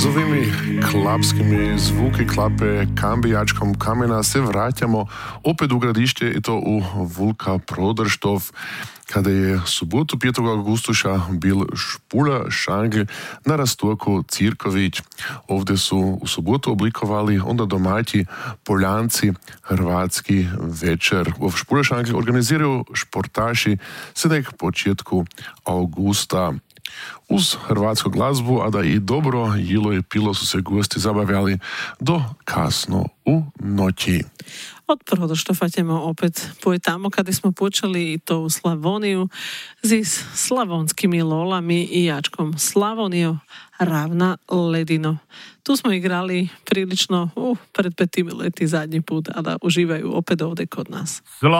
ovimi klapskimi zvuky klape kambijačkom kamena se vraćamo opet u gradište i to u Vulka Prodrštov, kada je subotu 5. augustuša bil Špula Šangl na Rasturku Cirković. Ovdje su u subotu oblikovali onda domaći Poljanci hrvatski večer. U Špula Šangl organiziraju športaši sedek početku augusta. Uz hrvatsku glazbu, a da i dobro jilo i pilo su se gosti zabavljali do kasno u noći. Od Prodrštova ćemo opet pojeti tamo kada smo počeli i to u Slavoniju s slavonskimi lolami i jačkom Slavoniju ravna ledino. Tu smo igrali prilično pred 5 leti zadnji put, a da uživaju opet ovdje kod nas.